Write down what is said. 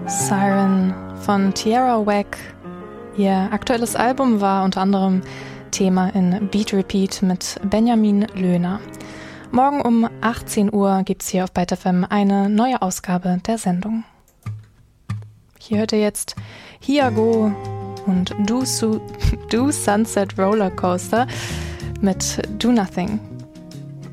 Siren von Tierra Whack. Ihr aktuelles Album war unter anderem Thema in Beat Repeat mit Benjamin Löhner. Morgen um 18 Uhr gibt's hier auf Byte FM eine neue Ausgabe der Sendung. Hier hört ihr jetzt Hiago und Do Sunset Roller Coaster mit Do Nothing.